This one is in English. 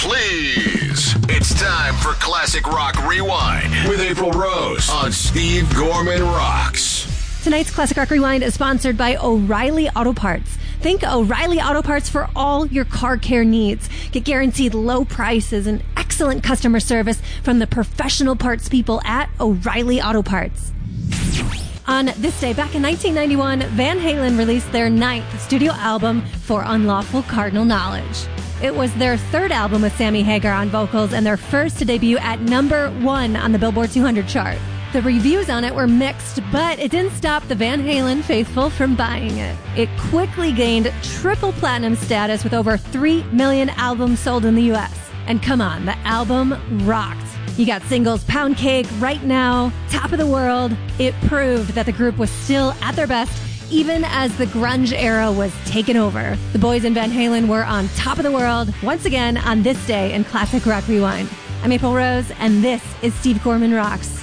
please. It's time for Classic Rock Rewind with April Rose on Steve Gorman Rocks. Tonight's Classic Rock Rewind is sponsored by O'Reilly Auto Parts. Think O'Reilly Auto Parts for all your car care needs. Get guaranteed low prices and excellent customer service from the professional parts people at O'Reilly Auto Parts. On this day, back in 1991, Van Halen released their 9th studio album, For Unlawful Cardinal Knowledge. It was their 3rd album with Sammy Hagar on vocals and their first to debut at #1 on the Billboard 200 chart. The reviews on it were mixed, but it didn't stop the Van Halen faithful from buying it. It quickly gained triple platinum status with over 3 million albums sold in the US. And come on, the album rocked. You got singles Pound Cake, Right Now, Top of the World. It proved that the group was still at their best, even as the grunge era was taken over. The boys in Van Halen were on top of the world once again on this day in Classic Rock Rewind. I'm April Rose, and this is Steve Gorman Rocks.